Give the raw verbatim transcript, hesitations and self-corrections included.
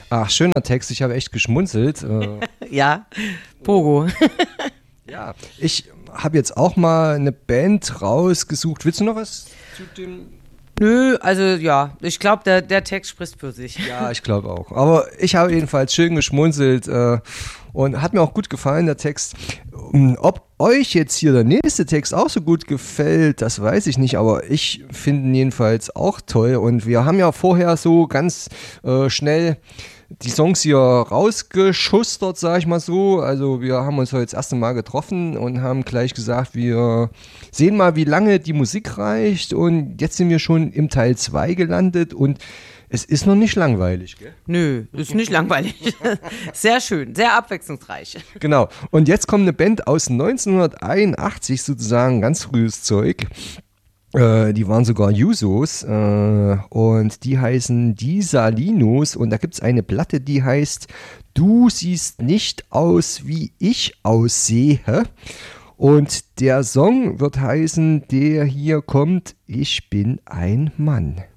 Ach, schöner Text, ich habe echt geschmunzelt. Äh, Ja, Pogo. ja, ich habe jetzt auch mal eine Band rausgesucht. Willst du noch was zu dem? Nö, also ja, ich glaube, der, der Text spricht für sich. Ja, ich glaube auch. Aber ich habe jedenfalls schön geschmunzelt äh, und hat mir auch gut gefallen, der Text. Um, Ob euch jetzt hier der nächste Text auch so gut gefällt, das weiß ich nicht, aber ich finde ihn jedenfalls auch toll. Und wir haben ja vorher so ganz äh, schnell die Songs hier rausgeschustert, sag ich mal so. Also wir haben uns heute das erste Mal getroffen und haben gleich gesagt, wir sehen mal, wie lange die Musik reicht. Und jetzt sind wir schon im Teil zwei gelandet und es ist noch nicht langweilig, gell? Nö, ist nicht langweilig. Sehr schön, sehr abwechslungsreich. Genau. Und jetzt kommt eine Band aus neunzehnhunderteinundachtzig, sozusagen ganz frühes Zeug. Äh, die waren sogar Jusos äh, und die heißen Die Salinos und da gibt es eine Platte, die heißt Du siehst nicht aus, wie ich aussehe. Und der Song wird heißen, der hier kommt, Ich bin ein Mann.